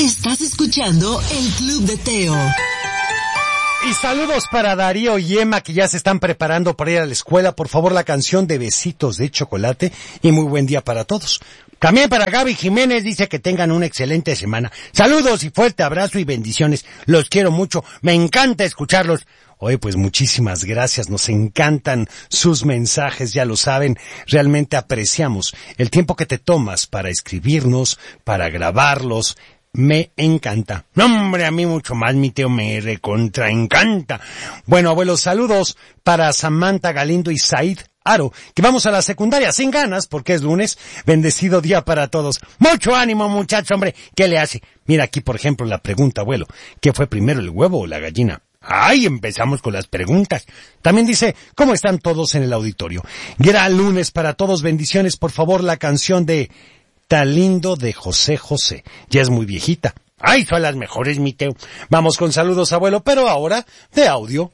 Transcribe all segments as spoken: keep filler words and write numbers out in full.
Estás escuchando el Club de Teo. Y saludos para Darío y Emma, que ya se están preparando para ir a la escuela. Por favor, la canción de Besitos de Chocolate. Y muy buen día para todos. También para Gaby Jiménez, dice que tengan una excelente semana. Saludos y fuerte abrazo y bendiciones. Los quiero mucho. Me encanta escucharlos. Oye, pues muchísimas gracias. Nos encantan sus mensajes, ya lo saben. Realmente apreciamos el tiempo que te tomas para escribirnos, para grabarlos. Me encanta. No, hombre, a mí mucho más, mi Teo, me recontra encanta. Bueno, abuelos, saludos para Samantha Galindo y Said Aro, que vamos a la secundaria sin ganas, porque es lunes. Bendecido día para todos. Mucho ánimo, muchacho, hombre. ¿Qué le hace? Mira aquí, por ejemplo, la pregunta, abuelo. ¿Qué fue primero, el huevo o la gallina? ¡Ay! Empezamos con las preguntas. También dice, ¿cómo están todos en el auditorio? Gran lunes para todos. Bendiciones, por favor, la canción de Tan lindo de José José. Ya es muy viejita. ¡Ay, son las mejores, mi Teo! Vamos con saludos, abuelo, pero ahora de audio.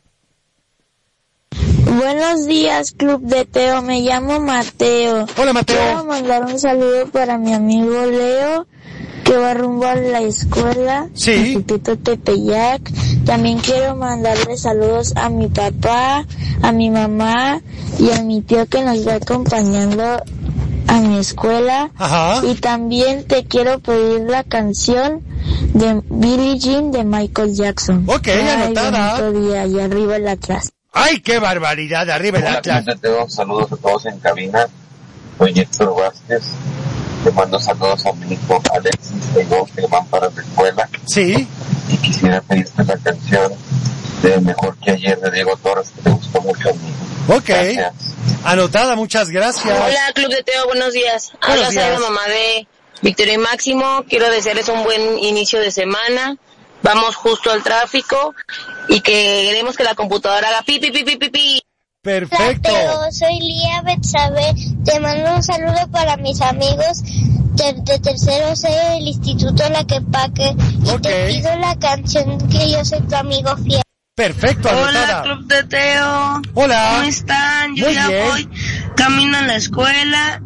Buenos días, Club de Teo. Me llamo Mateo. Hola, Mateo. Quiero mandar un saludo para mi amigo Leo, que va rumbo a la escuela. Sí. En Pepito Tepeyac. También quiero mandarle saludos a mi papá, a mi mamá y a mi tío que nos va acompañando a mi escuela. Ajá. Y también te quiero pedir la canción de Billie Jean de Michael Jackson. Ok, Ay, anotada. bonito día, y arriba el Atlas. ¡Ay, qué barbaridad! Arriba el Hola, Atlas. Club de Teo, saludos a todos en cabina. Soy Héctor Vázquez. Te mando saludos a mi hijo Alexis y Diego, que van para la escuela. Sí. Y quisiera pedirte la canción de Mejor que ayer de Diego Torres, que te gustó mucho a mí. Ok. Gracias. Anotada, muchas gracias. Hola, Club de Teo, buenos días. Buenos Habla días. soy la mamá de Victoria y Máximo. Quiero desearles un buen inicio de semana. Vamos justo al tráfico y que queremos que la computadora haga pi, pi, pi, pi, pi, pi. Perfecto. Hola, Teo, soy Lía Betsabe. Te mando un saludo para mis amigos de, de tercero C del Instituto La Quepaque. Y Ok. te pido la canción que yo soy tu amigo fiel. Perfecto, anotada. Hola, Club de Teo. Hola. ¿Cómo están? Yo Muy ya bien. voy camino a la escuela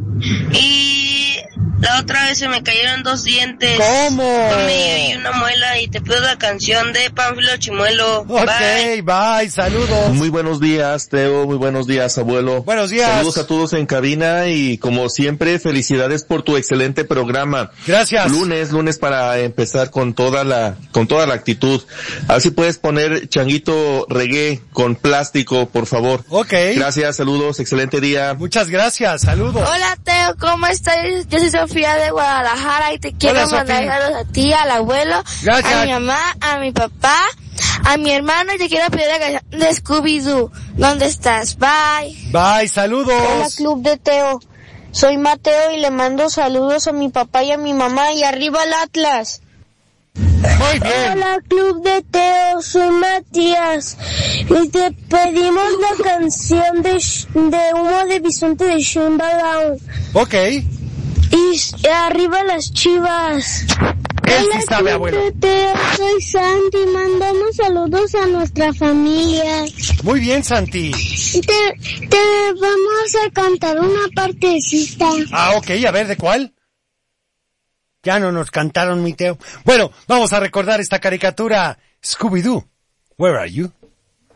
y la otra vez se me cayeron dos dientes. ¿Cómo? Me di una muela y te pido la canción de Pánfilo Chimuelo. Ok, Bye. bye, saludos. Muy buenos días, Teo, muy buenos días, abuelo. Buenos días. Saludos a todos en cabina y como siempre, felicidades por tu excelente programa. Gracias. Lunes, lunes para empezar con toda la, con toda la actitud. A ver si puedes poner Changuito Reggae con Plástico, por favor. Ok. Gracias, saludos, excelente día. Muchas gracias, saludos. Hola, Teo, ¿cómo estás? Yo soy Sofía de Guadalajara y te quiero Hola, mandar Sofía. saludos a ti, al abuelo, Gracias. a mi mamá, a mi papá, a mi hermano y te quiero pedir la canción de Scooby-Doo. ¿Dónde estás? Bye. Bye, saludos. Hola, Club de Teo. Soy Mateo y le mando saludos a mi papá y a mi mamá y arriba el Atlas. Muy bien. Hola, Club de Teo, soy Matías y te pedimos la canción de, Sh- de Humo de Bisonte de Shimbalao. Ok. Y s- arriba las chivas. Él Hola, sí sabe, Club abuelo. de Teo, soy Santi, mandamos saludos a nuestra familia. Muy bien, Santi. Y te, te vamos a cantar una partecita. Ah, ok, a ver, ¿de cuál? Ya no nos cantaron, mi Teo. Bueno, vamos a recordar esta caricatura. Scooby-Doo, where are you?